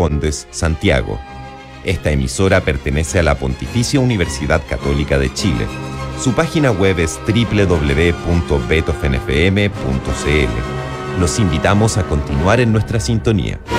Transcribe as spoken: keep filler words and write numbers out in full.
Condes, Santiago. Esta emisora pertenece a la Pontificia Universidad Católica de Chile. Su página web es doble u doble u doble u punto beethoven f m punto c l. Los invitamos a continuar en nuestra sintonía.